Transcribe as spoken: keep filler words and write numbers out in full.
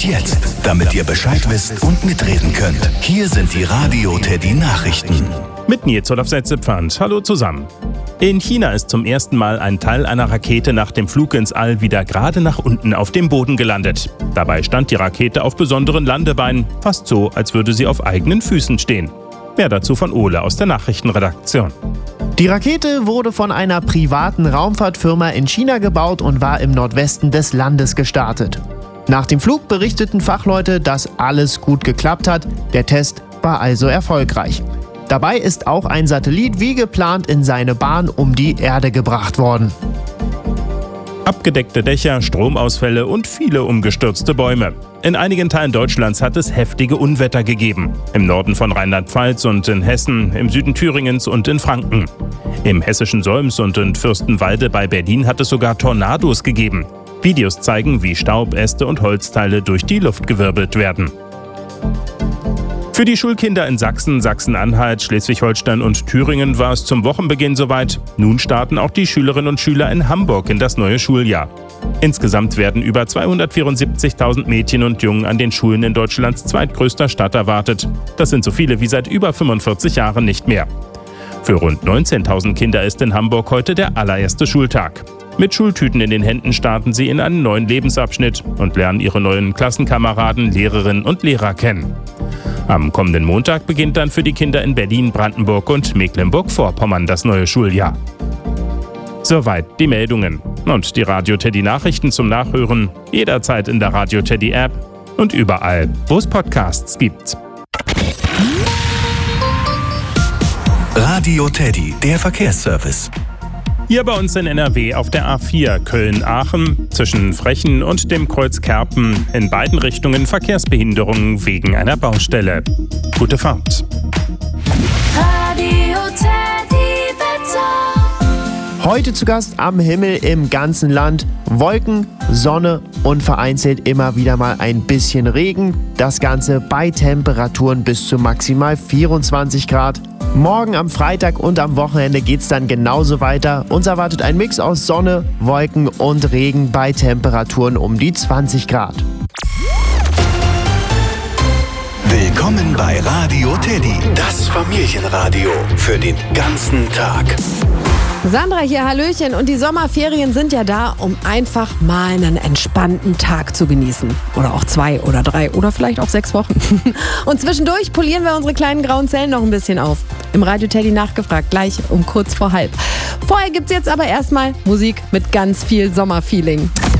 Und jetzt, damit ihr Bescheid wisst und mitreden könnt, hier sind die Radio Teddy Nachrichten. Mit Nils Olaf Setzepfand. Hallo zusammen. In China ist zum ersten Mal ein Teil einer Rakete nach dem Flug ins All wieder gerade nach unten auf dem Boden gelandet. Dabei stand die Rakete auf besonderen Landebeinen, fast so, als würde sie auf eigenen Füßen stehen. Mehr dazu von Ole aus der Nachrichtenredaktion. Die Rakete wurde von einer privaten Raumfahrtfirma in China gebaut und war im Nordwesten des Landes gestartet. Nach dem Flug berichteten Fachleute, dass alles gut geklappt hat. Der Test war also erfolgreich. Dabei ist auch ein Satellit wie geplant in seine Bahn um die Erde gebracht worden. Abgedeckte Dächer, Stromausfälle und viele umgestürzte Bäume. In einigen Teilen Deutschlands hat es heftige Unwetter gegeben. Im Norden von Rheinland-Pfalz und in Hessen, im Süden Thüringens und in Franken. Im hessischen Solms und in Fürstenwalde bei Berlin hat es sogar Tornados gegeben. Videos zeigen, wie Staub, Äste und Holzteile durch die Luft gewirbelt werden. Für die Schulkinder in Sachsen, Sachsen-Anhalt, Schleswig-Holstein und Thüringen war es zum Wochenbeginn soweit. Nun starten auch die Schülerinnen und Schüler in Hamburg in das neue Schuljahr. Insgesamt werden über zweihundertvierundsiebzigtausend Mädchen und Jungen an den Schulen in Deutschlands zweitgrößter Stadt erwartet. Das sind so viele wie seit über fünfundvierzig Jahren nicht mehr. Für rund neunzehntausend Kinder ist in Hamburg heute der allererste Schultag. Mit Schultüten in den Händen starten sie in einen neuen Lebensabschnitt und lernen ihre neuen Klassenkameraden, Lehrerinnen und Lehrer kennen. Am kommenden Montag beginnt dann für die Kinder in Berlin, Brandenburg und Mecklenburg-Vorpommern das neue Schuljahr. Soweit die Meldungen. Und die Radio Teddy Nachrichten zum Nachhören jederzeit in der Radio Teddy App und überall, wo es Podcasts gibt. Radio Teddy, der Verkehrsservice. Hier bei uns in N R W auf der A vier Köln-Aachen zwischen Frechen und dem Kreuz Kerpen in beiden Richtungen Verkehrsbehinderungen wegen einer Baustelle. Gute Fahrt. Radio Teddy Wetter. Heute zu Gast am Himmel im ganzen Land. Wolken, Sonne und vereinzelt immer wieder mal ein bisschen Regen. Das Ganze bei Temperaturen bis zu maximal vierundzwanzig Grad. Morgen am Freitag und am Wochenende geht's dann genauso weiter. Uns erwartet ein Mix aus Sonne, Wolken und Regen bei Temperaturen um die zwanzig Grad. Willkommen bei Radio Teddy, das Familienradio für den ganzen Tag. Sandra hier, Hallöchen. Und die Sommerferien sind ja da, um einfach mal einen entspannten Tag zu genießen. Oder auch zwei oder drei oder vielleicht auch sechs Wochen. Und zwischendurch polieren wir unsere kleinen grauen Zellen noch ein bisschen auf. Im Radio Teddy nachgefragt, gleich um kurz vor halb. Vorher gibt's jetzt aber erstmal Musik mit ganz viel Sommerfeeling.